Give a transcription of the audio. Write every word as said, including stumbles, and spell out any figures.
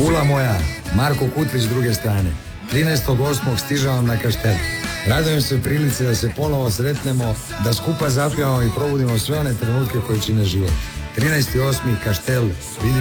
Pula moja, Marko Kutrić s druge strane. trinaestog osmog stižavam na Kaštel. Radujem se prilici da se ponovo sretnemo, da skupa zapjevamo i probudimo sve one trenutke koje čine život. trinaesti osmi Kaštel, vidimo